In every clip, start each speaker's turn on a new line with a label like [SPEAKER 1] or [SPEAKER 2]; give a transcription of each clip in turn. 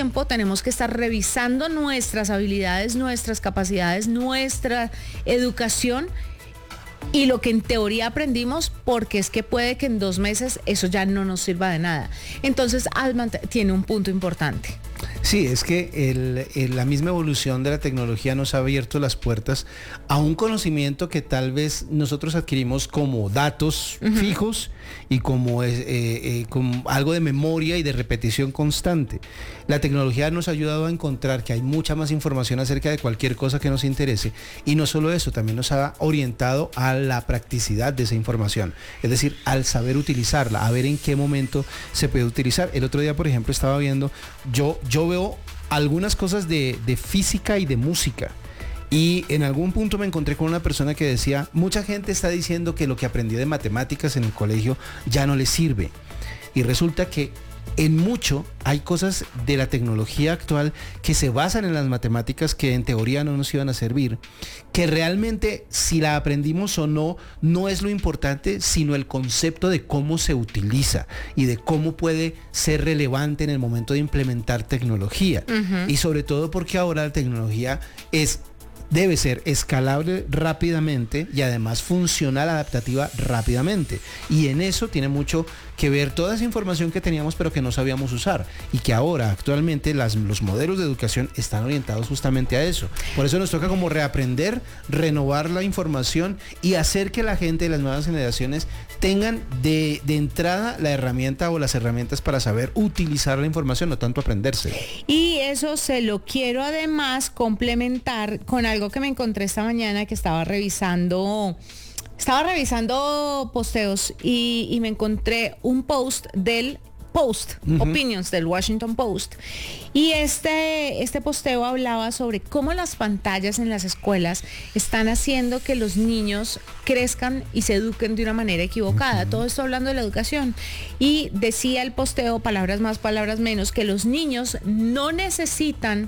[SPEAKER 1] tiempo tenemos que estar revisando nuestras habilidades, nuestras capacidades, nuestra educación y lo que en teoría aprendimos, porque es que puede que en 2 meses eso ya no nos sirva de nada. Entonces, Altman tiene un punto importante.
[SPEAKER 2] Sí, es que la misma evolución de la tecnología nos ha abierto las puertas a un conocimiento que tal vez nosotros adquirimos como datos fijos y como algo de memoria y de repetición constante. La tecnología nos ha ayudado a encontrar que hay mucha más información acerca de cualquier cosa que nos interese, y no solo eso, también nos ha orientado a la practicidad de esa información, es decir, al saber utilizarla, a ver en qué momento se puede utilizar. El otro día, por ejemplo, estaba viendo, yo veo algunas cosas de física y de música, y en algún punto me encontré con una persona que decía, mucha gente está diciendo que lo que aprendió de matemáticas en el colegio ya no le sirve, y resulta que en mucho hay cosas de la tecnología actual que se basan en las matemáticas que en teoría no nos iban a servir, que realmente si la aprendimos o no, no es lo importante, sino el concepto de cómo se utiliza y de cómo puede ser relevante en el momento de implementar tecnología. Y sobre todo porque ahora la tecnología debe ser escalable rápidamente y además funcional, adaptativa rápidamente. Y en eso tiene mucho que ver toda esa información que teníamos pero que no sabíamos usar, y que ahora actualmente los modelos de educación están orientados justamente a eso. Por eso nos toca como reaprender, renovar la información y hacer que la gente de las nuevas generaciones tengan de entrada la herramienta o las herramientas para saber utilizar la información, no tanto aprenderse.
[SPEAKER 1] Y eso se lo quiero además complementar con algo que me encontré esta mañana, que estaba revisando posteos y me encontré un post del Post, Opinions del Washington Post, y este posteo hablaba sobre cómo las pantallas en las escuelas están haciendo que los niños crezcan y se eduquen de una manera equivocada. Todo esto hablando de la educación, y decía el posteo, palabras más, palabras menos, que los niños no necesitan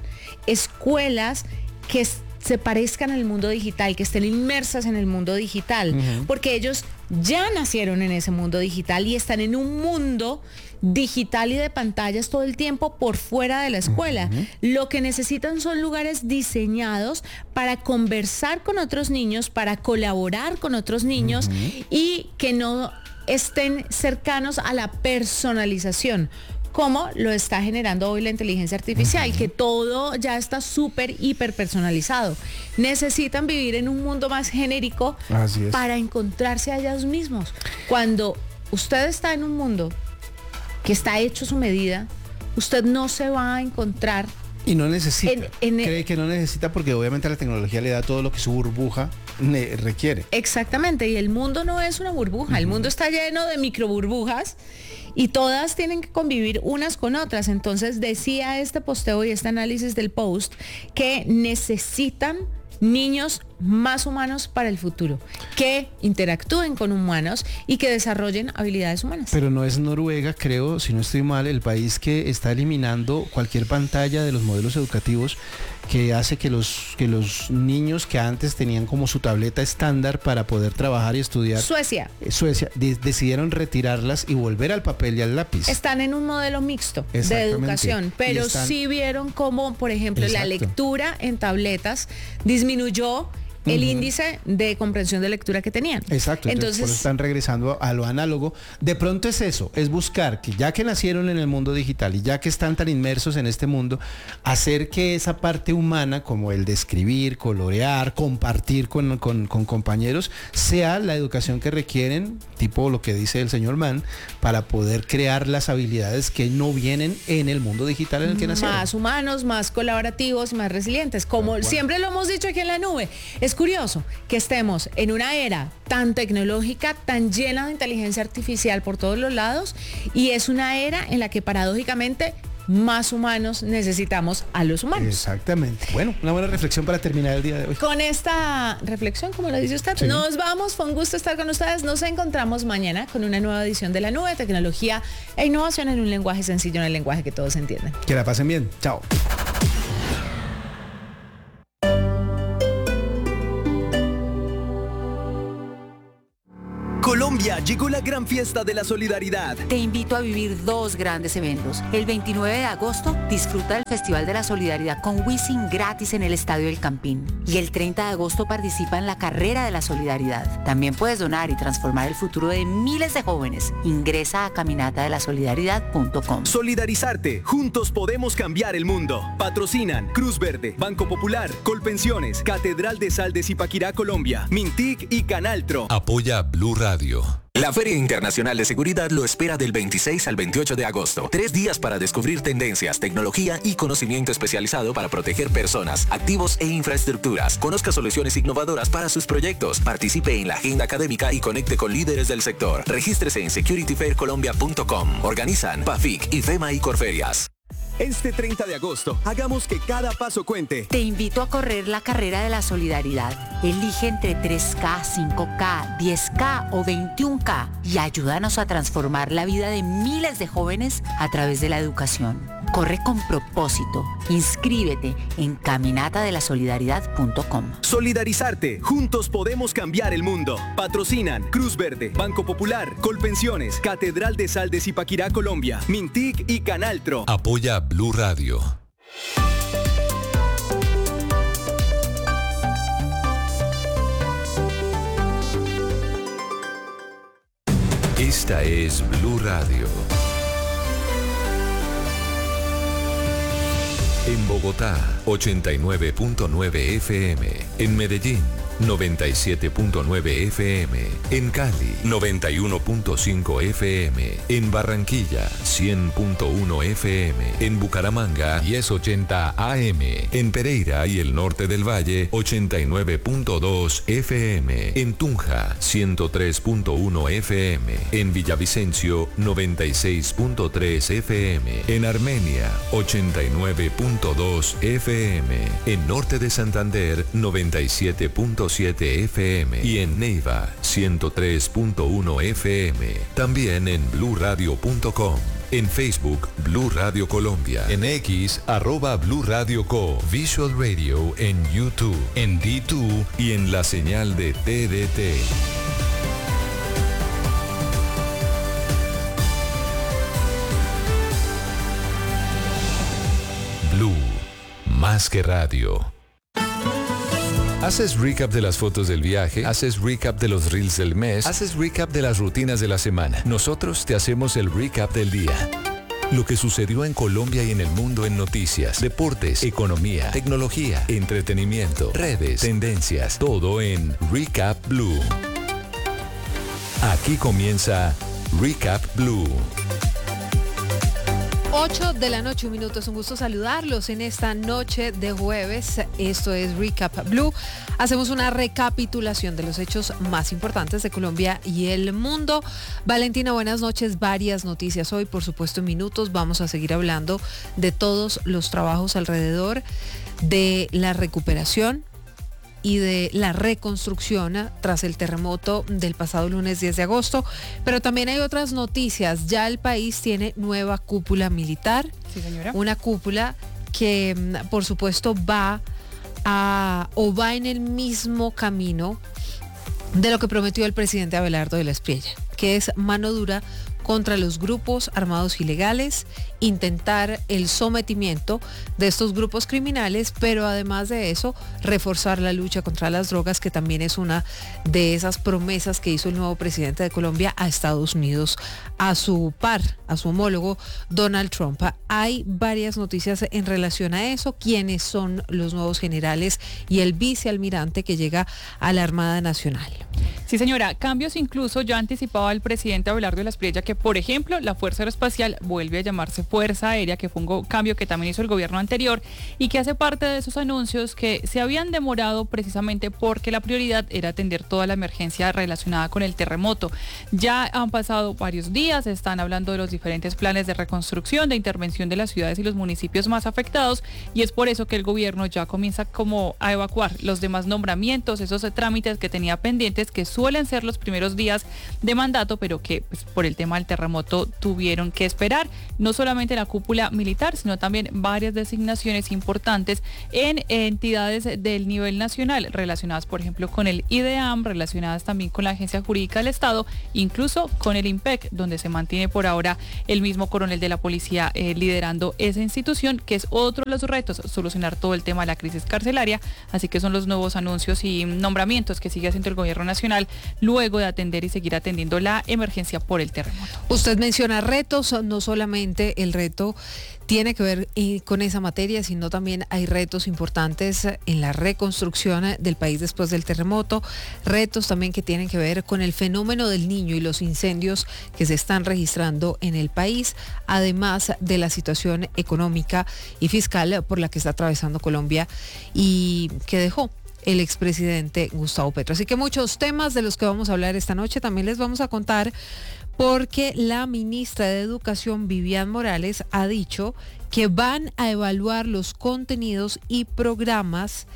[SPEAKER 1] escuelas que se parezcan al mundo digital, que estén inmersas en el mundo digital, porque ellos ya nacieron en ese mundo digital y están en un mundo digital y de pantallas todo el tiempo por fuera de la escuela. Lo que necesitan son lugares diseñados para conversar con otros niños, para colaborar con otros niños, y que no estén cercanos a la personalización, como lo está generando hoy la inteligencia artificial, que todo ya está súper, hiper personalizado. Necesitan vivir en un mundo más genérico para encontrarse a ellos mismos. Cuando usted está en un mundo que está hecho a su medida, usted no se va a encontrar.
[SPEAKER 2] Y no necesita, cree que no necesita, porque obviamente la tecnología le da todo lo que su burbuja requiere.
[SPEAKER 1] Exactamente, y el mundo no es una burbuja, el mundo está lleno de microburbujas y todas tienen que convivir unas con otras. Entonces decía este posteo y este análisis del Post que necesitan niños más humanos para el futuro, que interactúen con humanos y que desarrollen habilidades humanas.
[SPEAKER 2] Pero no es Noruega, creo, si no estoy mal, el país que está eliminando cualquier pantalla de los modelos educativos, que hace que los niños que antes tenían como su tableta estándar para poder trabajar y estudiar.
[SPEAKER 1] Suecia
[SPEAKER 2] decidieron retirarlas y volver al papel y al lápiz.
[SPEAKER 1] Están en un modelo mixto de educación, pero sí vieron cómo, por ejemplo, la lectura en tabletas disminuyó el índice de comprensión de lectura que tenían.
[SPEAKER 2] Exacto, entonces por eso están regresando a lo análogo. De pronto es eso, es buscar que ya que nacieron en el mundo digital y ya que están tan inmersos en este mundo, hacer que esa parte humana, como el de escribir, colorear, compartir con compañeros, sea la educación que requieren, tipo lo que dice el señor Mann, para poder crear las habilidades que no vienen en el mundo digital en el que nacieron.
[SPEAKER 1] Más humanos, más colaborativos, más resilientes, como siempre lo hemos dicho aquí en La Nube. Es curioso que estemos en una era tan tecnológica, tan llena de inteligencia artificial por todos los lados, y es una era en la que paradójicamente más humanos necesitamos a los humanos.
[SPEAKER 2] Exactamente. Bueno, una buena reflexión para terminar el día de hoy.
[SPEAKER 1] Con esta reflexión, como lo dice usted, nos vamos. Fue un gusto estar con ustedes. Nos encontramos mañana con una nueva edición de La Nube, tecnología e innovación en un lenguaje sencillo, en el lenguaje que todos entienden.
[SPEAKER 2] Que la pasen bien. Chao.
[SPEAKER 3] Colombia Colombia llegó la gran fiesta de la solidaridad.
[SPEAKER 4] Te invito a vivir 2 grandes eventos. El 29 de agosto, disfruta del Festival de la Solidaridad con Wisin gratis en el Estadio El Campín. Y el 30 de agosto participa en la Carrera de la Solidaridad. También puedes donar y transformar el futuro de miles de jóvenes. Ingresa a caminatadelasolidaridad.com.
[SPEAKER 3] Solidarizarte. Juntos podemos cambiar el mundo. Patrocinan Cruz Verde, Banco Popular, Colpensiones, Catedral de Sal de Zipaquirá, Colombia, Mintic y Canaltro.
[SPEAKER 5] Apoya Blue Radio.
[SPEAKER 6] La Feria Internacional de Seguridad lo espera del 26 al 28 de agosto. 3 días para descubrir tendencias, tecnología y conocimiento especializado para proteger personas, activos e infraestructuras. Conozca soluciones innovadoras para sus proyectos. Participe en la agenda académica y conecte con líderes del sector. Regístrese en securityfaircolombia.com. Organizan PAFIC, IFEMA y Corferias.
[SPEAKER 3] Este 30 de agosto, hagamos que cada paso cuente.
[SPEAKER 4] Te invito a correr la Carrera de la Solidaridad. Elige entre 3K, 5K, 10K o 21K y ayúdanos a transformar la vida de miles de jóvenes a través de la educación. Corre con propósito. Inscríbete en caminatadelasolidaridad.com.
[SPEAKER 3] Solidarizarte. Juntos podemos cambiar el mundo. Patrocinan Cruz Verde, Banco Popular, Colpensiones, Catedral de Sal de Zipaquirá, Colombia, Mintic y Canaltro.
[SPEAKER 5] Apoya Blue Radio. Esta es Blue Radio. En Bogotá, 89.9 FM. En Medellín, 97.9 FM. En Cali, 91.5 FM. En Barranquilla, 100.1 FM. En Bucaramanga, 1080 AM. En Pereira y el norte del Valle, 89.2 FM. En Tunja, 103.1 FM. En Villavicencio, 96.3 FM. En Armenia, 89.2 FM. En norte de Santander, 97.7 FM y en Neiva 103.1 FM. También en bluradio.com. En Facebook, Blue Radio Colombia. En X, @Blue Radio Co. Visual Radio en YouTube, en D2 y en la señal de TDT. Blue, más que radio. ¿Haces recap de las fotos del viaje? ¿Haces recap de los reels del mes? ¿Haces recap de las rutinas de la semana? Nosotros te hacemos el recap del día. Lo que sucedió en Colombia y en el mundo en noticias, deportes, economía, tecnología, entretenimiento, redes, tendencias, todo en Recap Blue. Aquí comienza Recap Blue.
[SPEAKER 7] 8 de la noche, 1 minuto. Es un gusto saludarlos en esta noche de jueves. Esto es Recap Blue. Hacemos una recapitulación de los hechos más importantes de Colombia y el mundo. Valentina, buenas noches. Varias noticias hoy, por supuesto, en minutos. Vamos a seguir hablando de todos los trabajos alrededor de la recuperación y de la reconstrucción tras el terremoto del pasado lunes 10 de agosto. Pero también hay otras noticias. Ya el país tiene nueva cúpula militar.
[SPEAKER 8] Sí, señora.
[SPEAKER 7] Una cúpula que, por supuesto, va en el mismo camino de lo que prometió el presidente Abelardo de la Espriella, que es mano dura contra los grupos armados ilegales, intentar el sometimiento de estos grupos criminales, pero además de eso, reforzar la lucha contra las drogas, que también es una de esas promesas que hizo el nuevo presidente de Colombia a Estados Unidos, a su par, a su homólogo Donald Trump. Hay varias noticias en relación a eso, quiénes son los nuevos generales y el vicealmirante que llega a la Armada Nacional.
[SPEAKER 8] Sí, señora, cambios incluso ya anticipaba el presidente Abelardo de la Espriella que, por ejemplo, la Fuerza Aeroespacial vuelve a llamarse Fuerza Aérea, que fue un cambio que también hizo el gobierno anterior y que hace parte de esos anuncios que se habían demorado precisamente porque la prioridad era atender toda la emergencia relacionada con el terremoto. Ya han pasado varios días, están hablando de los diferentes planes de reconstrucción, de intervención de las ciudades y los municipios más afectados, y es por eso que el gobierno ya comienza como a evacuar los demás nombramientos, esos trámites que tenía pendientes, que suelen ser los primeros días de mandato, pero que pues, por el tema al terremoto tuvieron que esperar. No solamente la cúpula militar, sino también varias designaciones importantes en entidades del nivel nacional, relacionadas, por ejemplo, con el IDEAM, relacionadas también con la Agencia Jurídica del Estado, incluso con el IMPEC, donde se mantiene por ahora el mismo coronel de la policía liderando esa institución, que es otro de los retos, solucionar todo el tema de la crisis carcelaria. Así que son los nuevos anuncios y nombramientos que sigue haciendo el gobierno nacional luego de atender y seguir atendiendo la emergencia por el terremoto.
[SPEAKER 7] Usted menciona retos, no solamente el reto tiene que ver con esa materia, sino también hay retos importantes en la reconstrucción del país después del terremoto, retos también que tienen que ver con el fenómeno del niño y los incendios que se están registrando en el país, además de la situación económica y fiscal por la que está atravesando Colombia y que dejó el expresidente Gustavo Petro. Así que muchos temas de los que vamos a hablar esta noche también les vamos a contar, porque la ministra de Educación, Vivian Morales, ha dicho que van a evaluar los contenidos y programas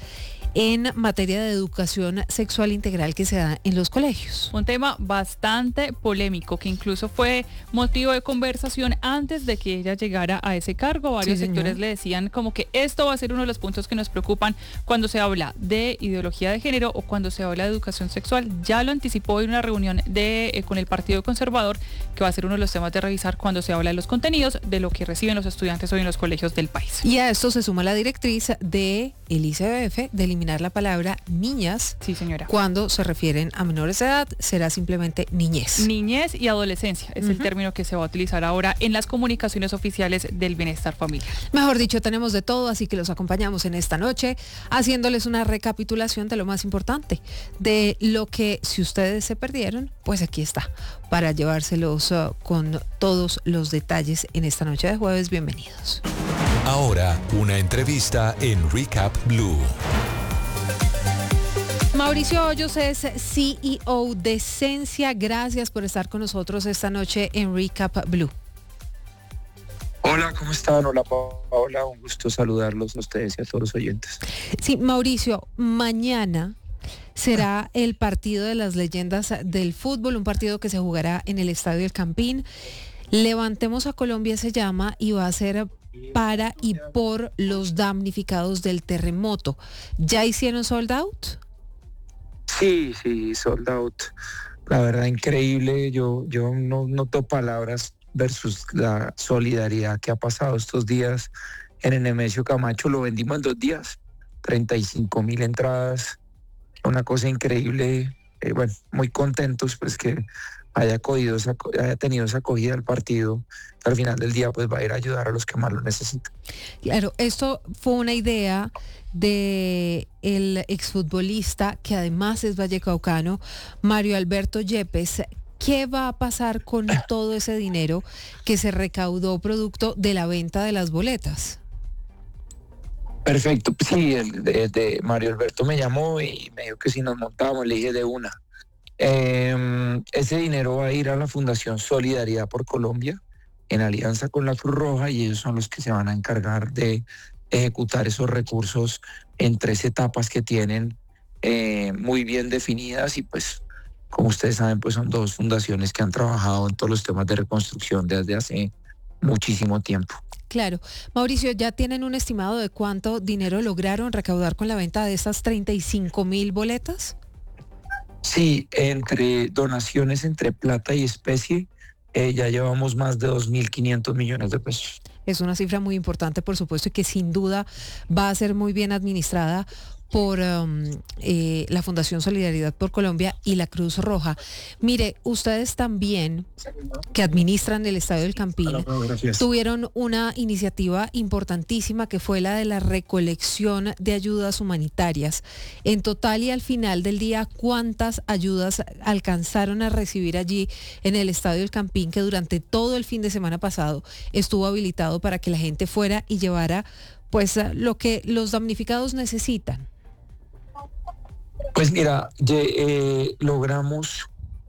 [SPEAKER 7] en materia de educación sexual integral que se da en los colegios.
[SPEAKER 8] Un tema bastante polémico que incluso fue motivo de conversación antes de que ella llegara a ese cargo. Varios sectores le decían como que esto va a ser uno de los puntos que nos preocupan cuando se habla de ideología de género o cuando se habla de educación sexual. Ya lo anticipó en una reunión con el Partido Conservador, que va a ser uno de los temas de revisar cuando se habla de los contenidos de lo que reciben los estudiantes hoy en los colegios del país.
[SPEAKER 7] Y a esto se suma la directriz de el ICBF de eliminar la palabra niñas.
[SPEAKER 8] Sí, señora.
[SPEAKER 7] Cuando se refieren a menores de edad, será simplemente niñez.
[SPEAKER 8] Niñez y adolescencia es el término que se va a utilizar ahora en las comunicaciones oficiales del bienestar familiar.
[SPEAKER 7] Mejor dicho, tenemos de todo, así que los acompañamos en esta noche haciéndoles una recapitulación de lo más importante, de lo que si ustedes se perdieron, pues aquí está, para llevárselos con todos los detalles en esta noche de jueves. Bienvenidos.
[SPEAKER 5] Ahora, una entrevista en Recap Blue.
[SPEAKER 7] Mauricio Hoyos es CEO de Sensia. Gracias por estar con nosotros esta noche en Recap Blue.
[SPEAKER 9] Hola, ¿cómo están? Hola, Paola. Un gusto saludarlos a ustedes y a todos los oyentes.
[SPEAKER 7] Sí, Mauricio, mañana será el partido de las leyendas del fútbol, un partido que se jugará en el Estadio El Campín. Levantemos a Colombia se llama y va a ser para y por los damnificados del terremoto. ¿Ya hicieron sold out?
[SPEAKER 9] Sí, sold out. La verdad, increíble. Yo no noto palabras versus la solidaridad que ha pasado estos días en el Nemesio Camacho. Lo vendimos en 2 días, 35,000 entradas, una cosa increíble. Bueno, muy contentos pues que haya tenido esa acogida al partido. Al final del día pues va a ir a ayudar a los que más lo necesitan.
[SPEAKER 7] Claro, esto fue una idea de el exfutbolista que además es vallecaucano, Mario Alberto Yepes. ¿Qué va a pasar con todo ese dinero que se recaudó producto de la venta de las boletas?
[SPEAKER 9] Perfecto, sí, de Mario Alberto me llamó y me dijo que si nos montábamos, le dije de una. Ese dinero va a ir a la Fundación Solidaridad por Colombia, en alianza con la Cruz Roja, y ellos son los que se van a encargar de ejecutar esos recursos en 3 etapas que tienen muy bien definidas, y pues como ustedes saben pues son 2 fundaciones que han trabajado en todos los temas de reconstrucción desde hace muchísimo tiempo.
[SPEAKER 7] Claro. Mauricio, ¿ya tienen un estimado de cuánto dinero lograron recaudar con la venta de esas 35,000 boletas?
[SPEAKER 9] Sí, entre donaciones entre plata y especie, ya llevamos más de 2.500 millones de pesos.
[SPEAKER 7] Es una cifra muy importante, por supuesto, y que sin duda va a ser muy bien administrada por la Fundación Solidaridad por Colombia y la Cruz Roja. Mire, ustedes también, que administran el Estadio del Campín, tuvieron una iniciativa importantísima que fue la de la recolección de ayudas humanitarias. En total y al final del día, ¿cuántas ayudas alcanzaron a recibir allí en el Estadio del Campín, que durante todo el fin de semana pasado estuvo habilitado para que la gente fuera y llevara pues lo que los damnificados necesitan?
[SPEAKER 9] Pues mira, logramos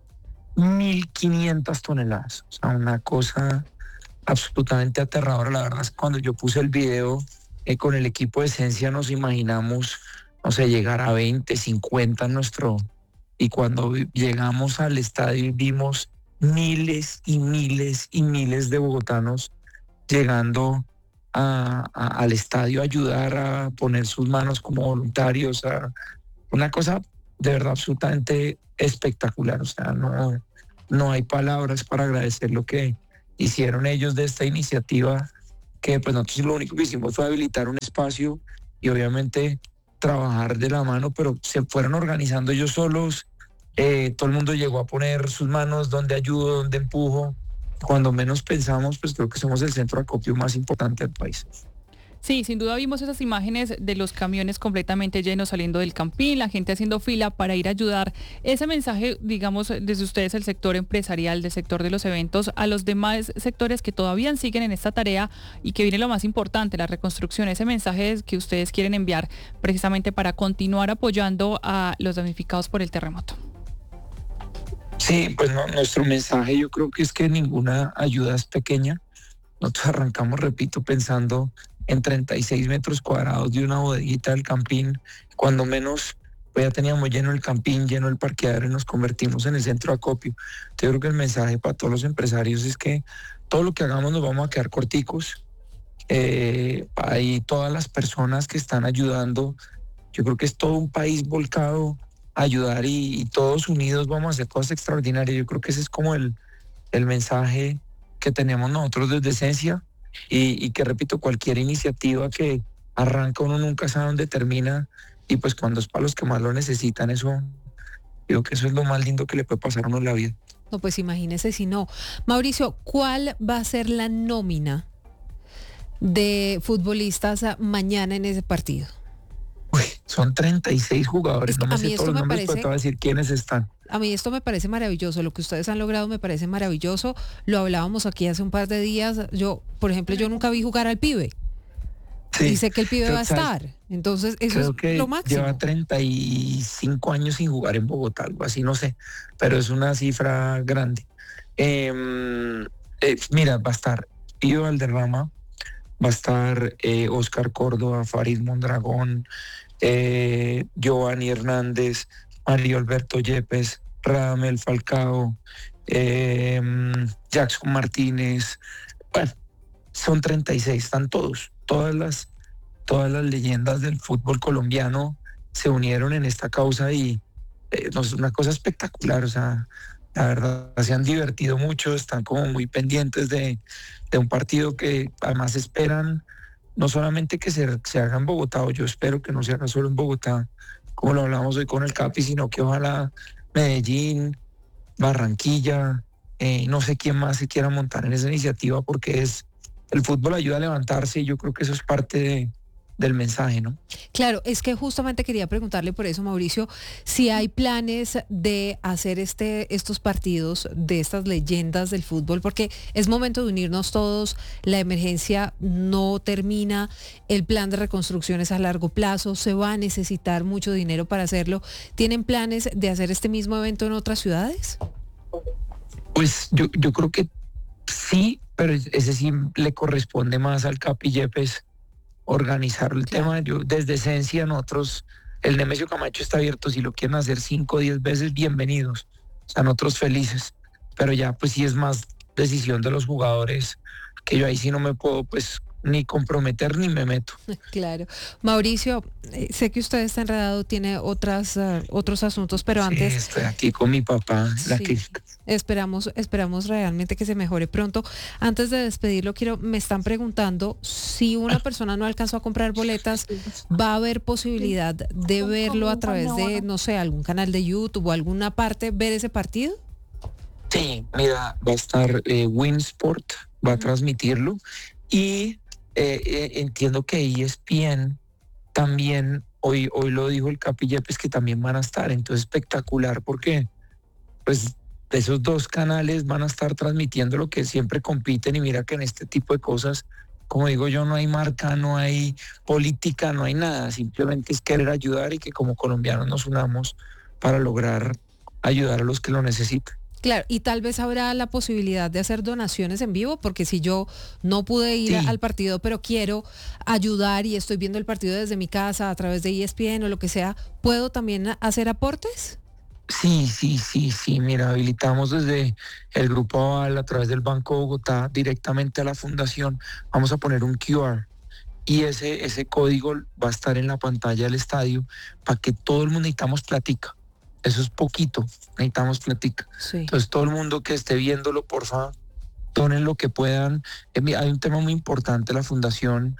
[SPEAKER 9] 1.500 toneladas, o sea, una cosa absolutamente aterradora. La verdad es que cuando yo puse el video con el equipo de Sensia nos imaginamos, no sé, llegar a 20, 50 y cuando llegamos al estadio y vimos miles y miles y miles de bogotanos llegando al estadio a ayudar, a poner sus manos como voluntarios, una cosa de verdad absolutamente espectacular. O sea, no hay palabras para agradecer lo que hicieron ellos de esta iniciativa, que pues nosotros lo único que hicimos fue habilitar un espacio y obviamente trabajar de la mano, pero se fueron organizando ellos solos. Todo el mundo llegó a poner sus manos donde ayudo, donde empujo. Cuando menos pensamos, pues creo que somos el centro de acopio más importante del país.
[SPEAKER 8] Sí, sin duda vimos esas imágenes de los camiones completamente llenos saliendo del Campín, la gente haciendo fila para ir a ayudar. Ese mensaje, digamos, desde ustedes, el sector empresarial, del sector de los eventos, a los demás sectores que todavía siguen en esta tarea y que viene lo más importante, la reconstrucción, ese mensaje que ustedes quieren enviar precisamente para continuar apoyando a los damnificados por el terremoto.
[SPEAKER 9] Sí, pues nuestro mensaje yo creo que es que ninguna ayuda es pequeña. Nosotros arrancamos, repito, pensando en 36 metros cuadrados de una bodeguita del Campín. Cuando menos, pues ya teníamos lleno el Campín, lleno el parqueadero y nos convertimos en el centro de acopio. Entonces, yo creo que el mensaje para todos los empresarios es que todo lo que hagamos nos vamos a quedar corticos. Hay todas las personas que están ayudando. Yo creo que es todo un país volcado a ayudar y todos unidos vamos a hacer cosas extraordinarias. Yo creo que ese es como el mensaje que tenemos nosotros desde Esencia y que, repito, cualquier iniciativa que arranca uno nunca sabe dónde termina, y pues cuando es para los que más lo necesitan, eso, creo que eso es lo más lindo que le puede pasar a uno en la vida.
[SPEAKER 7] No, pues imagínese si no. Mauricio, ¿cuál va a ser la nómina de futbolistas mañana en ese partido?
[SPEAKER 9] Uy, son 36 jugadores,
[SPEAKER 7] Es que
[SPEAKER 9] no
[SPEAKER 7] a
[SPEAKER 9] me
[SPEAKER 7] mí
[SPEAKER 9] sé
[SPEAKER 7] esto
[SPEAKER 9] todos los
[SPEAKER 7] me
[SPEAKER 9] nombres, pero
[SPEAKER 7] parece-
[SPEAKER 9] te voy a decir quiénes están.
[SPEAKER 7] A mí esto me parece maravilloso, lo que ustedes han logrado me parece maravilloso. Lo hablábamos aquí hace un par de días. Yo, por ejemplo, yo nunca vi jugar al pibe.
[SPEAKER 9] Sí,
[SPEAKER 7] Y sé que el pibe
[SPEAKER 9] creo
[SPEAKER 7] va a
[SPEAKER 9] que
[SPEAKER 7] estar. Entonces, eso
[SPEAKER 9] creo
[SPEAKER 7] es
[SPEAKER 9] que
[SPEAKER 7] lo máximo.
[SPEAKER 9] lleva 35 años sin jugar en Bogotá, algo así, no sé, pero es una cifra grande. Mira, va a estar Pío Valderrama, va a estar Oscar Córdoba, Farid Mondragón, Giovanni Hernández, Mario Alberto Yepes, Radamel Falcao, Jackson Martínez. Bueno, son 36, están todas las leyendas del fútbol colombiano se unieron en esta causa y es una cosa espectacular. O sea, la verdad se han divertido mucho, están como muy pendientes de un partido que además esperan no solamente que se haga en Bogotá, o yo espero que no se haga solo en Bogotá, como lo hablamos hoy con el Capi, sino que ojalá Medellín, Barranquilla, no sé quién más se quiera montar en esa iniciativa, porque el fútbol ayuda a levantarse y yo creo que eso es parte del mensaje, ¿no?
[SPEAKER 7] Claro, es que justamente quería preguntarle por eso, Mauricio, si hay planes de hacer estos partidos de estas leyendas del fútbol, porque es momento de unirnos todos, la emergencia no termina, el plan de reconstrucción es a largo plazo, se va a necesitar mucho dinero para hacerlo. ¿Tienen planes de hacer este mismo evento en otras ciudades?
[SPEAKER 9] Pues yo creo que sí, pero ese sí le corresponde más al Capi Yepes organizar el tema. Yo desde Esencia, nosotros, el Nemesio Camacho está abierto, si lo quieren hacer 5 o 10 veces, bienvenidos, o sea, nosotros felices, pero ya pues sí es más decisión de los jugadores, que yo ahí sí no me puedo pues ni comprometer ni me meto.
[SPEAKER 7] Claro. Mauricio, sé que usted está enredado, tiene otros asuntos, pero antes...
[SPEAKER 9] Sí, estoy aquí con mi papá, la
[SPEAKER 7] Sí.
[SPEAKER 9] clínica.
[SPEAKER 7] Esperamos realmente que se mejore pronto. Antes de despedirlo, me están preguntando si una persona no alcanzó a comprar boletas, ¿va a haber posibilidad de verlo a través de, no sé, algún canal de YouTube o alguna parte, ver ese partido?
[SPEAKER 9] Sí, mira, va a estar Winsport, va a transmitirlo, y entiendo que ESPN también, hoy lo dijo el Capi Yepes, que también van a estar, entonces espectacular, porque pues esos dos canales van a estar transmitiendo lo que siempre compiten, y mira que en este tipo de cosas, como digo yo, no hay marca, no hay política, no hay nada, simplemente es querer ayudar y que como colombianos nos unamos para lograr ayudar a los que lo necesitan.
[SPEAKER 7] Claro, y tal vez habrá la posibilidad de hacer donaciones en vivo, porque si yo no pude ir
[SPEAKER 9] Sí.
[SPEAKER 7] al partido, pero quiero ayudar y estoy viendo el partido desde mi casa a través de ESPN o lo que sea, ¿puedo también hacer aportes?
[SPEAKER 9] Sí. Mira, habilitamos desde el Grupo Aval a través del Banco Bogotá directamente a la fundación. Vamos a poner un QR y ese código va a estar en la pantalla del estadio para que todo el mundo, necesitamos platica. Eso es poquito, necesitamos platica.
[SPEAKER 7] Sí.
[SPEAKER 9] Entonces todo el mundo que esté viéndolo, por favor, donen lo que puedan. Hay un tema muy importante, la fundación,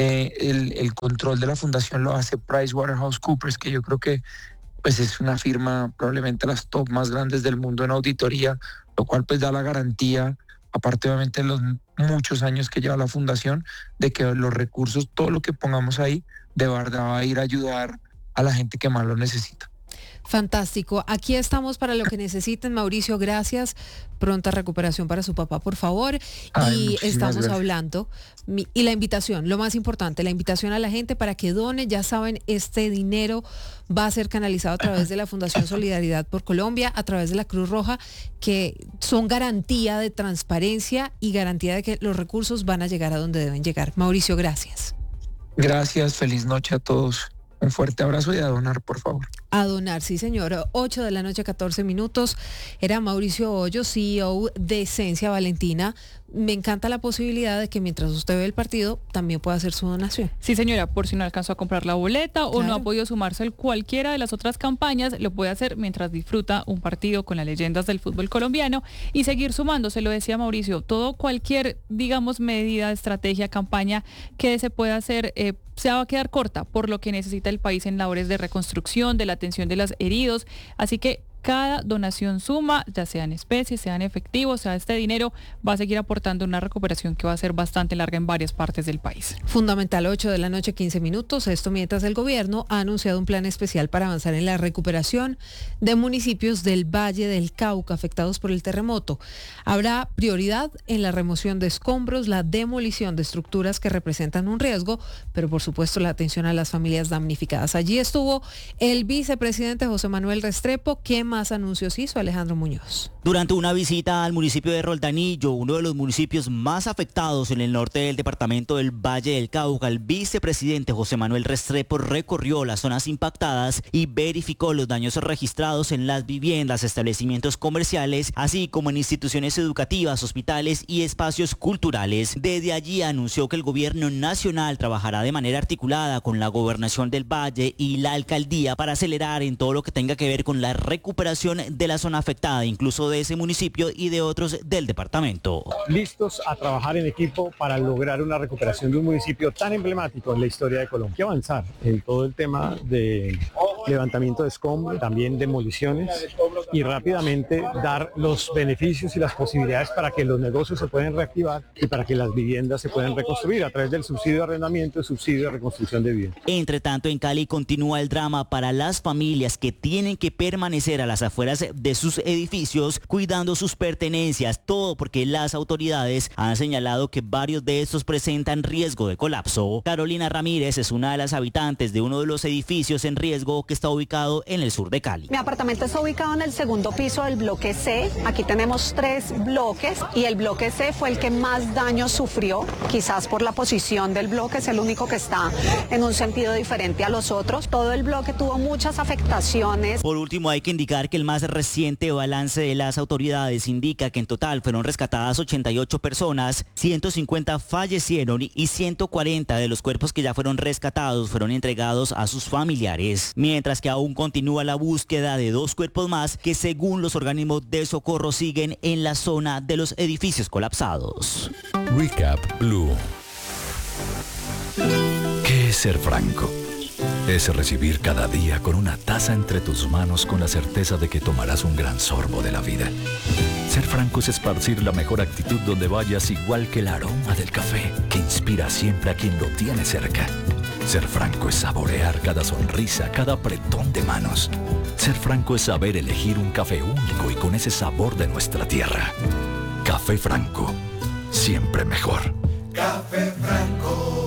[SPEAKER 9] el control de la fundación lo hace PricewaterhouseCoopers, que yo creo que pues es una firma probablemente las top más grandes del mundo en auditoría, lo cual pues da la garantía, aparte obviamente de los muchos años que lleva la fundación, de que los recursos, todo lo que pongamos ahí, de verdad va a ir a ayudar a la gente que más lo necesita.
[SPEAKER 7] Fantástico. Aquí estamos para lo que necesiten, Mauricio. Gracias. Pronta recuperación para su papá, por favor. Y estamos
[SPEAKER 9] gracias.
[SPEAKER 7] hablando. Y la invitación, lo más importante, la invitación a la gente para que done. Ya saben, este dinero va a ser canalizado a través de la Fundación Solidaridad por Colombia, a través de la Cruz Roja, que son garantía de transparencia y garantía de que los recursos van a llegar a donde deben llegar. Mauricio, gracias.
[SPEAKER 9] Gracias, feliz noche a todos. Un fuerte abrazo y a donar, por favor.
[SPEAKER 7] A donar, sí señor. 8 de la noche, 14 minutos. Era Mauricio Hoyos, CEO de Esencia Valentina. Me encanta la posibilidad de que mientras usted ve el partido, también pueda hacer su donación.
[SPEAKER 8] Sí, señora, por si no alcanzó a comprar la boleta o no ha podido sumarse a cualquiera de las otras campañas, lo puede hacer mientras disfruta un partido con las leyendas del fútbol colombiano y seguir sumándose, lo decía Mauricio, cualquier, digamos, medida, estrategia, campaña que se pueda hacer, se va a quedar corta por lo que necesita el país en labores de reconstrucción, de la atención de los heridos, así que cada donación suma, ya sea en especie, sea en efectivo, sea este dinero, va a seguir aportando una recuperación que va a ser bastante larga en varias partes del país.
[SPEAKER 7] Fundamental, 8 de la noche, 15 minutos. Esto mientras el gobierno ha anunciado un plan especial para avanzar en la recuperación de municipios del Valle del Cauca afectados por el terremoto. Habrá prioridad en la remoción de escombros, la demolición de estructuras que representan un riesgo, pero por supuesto la atención a las familias damnificadas. Allí estuvo el vicepresidente José Manuel Restrepo. ¿Qué más anuncios hizo Alejandro Muñoz?
[SPEAKER 10] Durante una visita al municipio de Roldanillo, uno de los municipios más afectados en el norte del departamento del Valle del Cauca, el vicepresidente José Manuel Restrepo recorrió las zonas impactadas y verificó los daños registrados en las viviendas, establecimientos comerciales, así como en instituciones educativas, hospitales y espacios culturales. Desde allí anunció que el gobierno nacional trabajará de manera articulada con la gobernación del Valle y la alcaldía para acelerar en todo lo que tenga que ver con la recuperación de la zona afectada, incluso de ese municipio y de otros del departamento.
[SPEAKER 11] Listos a trabajar en equipo para lograr una recuperación de un municipio tan emblemático en la historia de Colombia. Hay que avanzar en todo el tema de levantamiento de escombros, también demoliciones y rápidamente dar los beneficios y las posibilidades para que los negocios se puedan reactivar y para que las viviendas se puedan reconstruir a través del subsidio de arrendamiento y subsidio de reconstrucción de vivienda.
[SPEAKER 10] Entre tanto, en Cali continúa el drama para las familias que tienen que permanecer a las afueras de sus edificios cuidando sus pertenencias, todo porque las autoridades han señalado que varios de estos presentan riesgo de colapso. Carolina Ramírez es una de las habitantes de uno de los edificios en riesgo que está ubicado en el sur de Cali.
[SPEAKER 12] Mi apartamento está ubicado en el segundo piso del bloque C. Aquí tenemos 3 bloques y el bloque C fue el que más daño sufrió, quizás por la posición del bloque, es el único que está en un sentido diferente a los otros. Todo el bloque tuvo muchas afectaciones.
[SPEAKER 10] Por último, hay que indicar que el más reciente balance de las autoridades indica que en total fueron rescatadas 88 personas, 150 fallecieron y 140 de los cuerpos que ya fueron rescatados fueron entregados a sus familiares, mientras que aún continúa la búsqueda de 2 cuerpos más que según los organismos de socorro siguen en la zona de los edificios colapsados.
[SPEAKER 5] Recap Blue. ¿Qué es ser franco? Es recibir cada día con una taza entre tus manos con la certeza de que tomarás un gran sorbo de la vida. Ser franco es esparcir la mejor actitud donde vayas, igual que el aroma del café que inspira siempre a quien lo tiene cerca. Ser franco es saborear cada sonrisa, cada apretón de manos. Ser franco es saber elegir un café único y con ese sabor de nuestra tierra. Café Franco, siempre mejor.
[SPEAKER 13] Café Franco.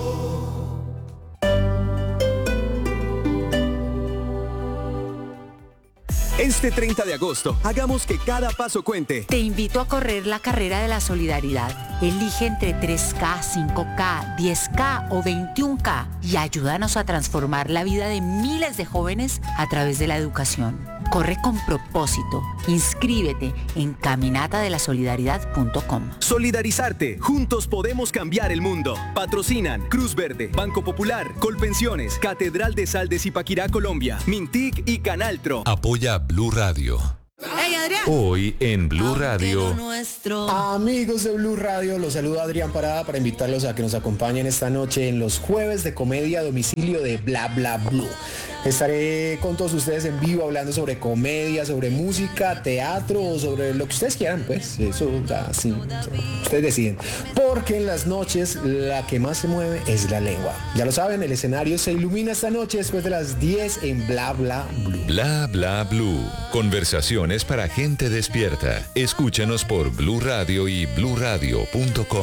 [SPEAKER 3] Este 30 de agosto, hagamos que cada paso cuente.
[SPEAKER 4] Te invito a correr la carrera de la solidaridad. Elige entre 3K, 5K, 10K o 21K y ayúdanos a transformar la vida de miles de jóvenes a través de la educación. Corre con propósito. Inscríbete en caminatadelasolidaridad.com.
[SPEAKER 3] Solidarizarte. Juntos podemos cambiar el mundo. Patrocinan Cruz Verde, Banco Popular, Colpensiones, Catedral de Sal de Zipaquirá, Colombia, Mintic y Canaltro.
[SPEAKER 5] Apoya Blue Radio.
[SPEAKER 14] Hey, Adrián.
[SPEAKER 5] Hoy en Blue Radio.
[SPEAKER 14] Amigos de Blue Radio, los saluda Adrián Parada para invitarlos a que nos acompañen esta noche en los jueves de comedia a domicilio de Bla Bla Blue. Estaré con todos ustedes en vivo hablando sobre comedia, sobre música, teatro o sobre lo que ustedes quieran, pues eso, sí, ustedes deciden. Porque en las noches la que más se mueve es la lengua. Ya lo saben, el escenario se ilumina esta noche después de las 10 en Bla Bla Blue.
[SPEAKER 5] Bla Bla Blue. Conversaciones para gente despierta. Escúchanos por Blue Radio y bluradio.com.